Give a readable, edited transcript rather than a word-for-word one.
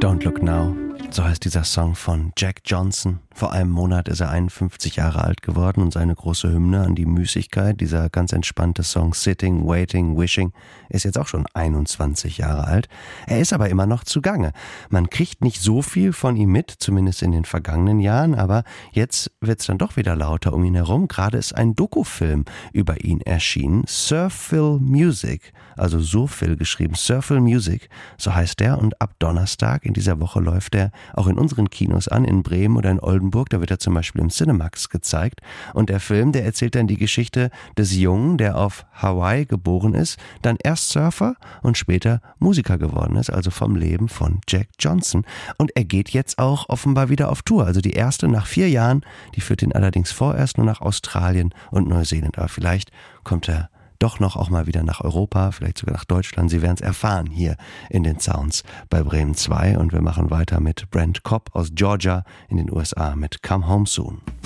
Don't Look Now, so heißt dieser Song von Jack Johnson. Vor einem Monat ist er 51 Jahre alt geworden und seine große Hymne an die Müßigkeit, dieser ganz entspannte Song Sitting, Waiting, Wishing, ist jetzt auch schon 21 Jahre alt. Er ist aber immer noch zugange. Man kriegt nicht so viel von ihm mit, zumindest in den vergangenen Jahren, aber jetzt wird's dann doch wieder lauter um ihn herum. Gerade ist ein Dokufilm über ihn erschienen, Surfil Music, also Surfil geschrieben, Surfil Music, so heißt er, und ab Donnerstag in dieser Woche läuft er auch in unseren Kinos an, in Bremen oder in Oldenburg. Da wird er zum Beispiel im Cinemax gezeigt. Und der Film, der erzählt dann die Geschichte des Jungen, der auf Hawaii geboren ist, dann erst Surfer und später Musiker geworden ist, also vom Leben von Jack Johnson. Und er geht jetzt auch offenbar wieder auf Tour. Also die erste nach 4 Jahren, die führt ihn allerdings vorerst nur nach Australien und Neuseeland. Aber vielleicht kommt er doch noch auch mal wieder nach Europa, vielleicht sogar nach Deutschland. Sie werden es erfahren hier in den Sounds bei Bremen 2. Und wir machen weiter mit Brent Cobb aus Georgia in den USA mit Come Home Soon.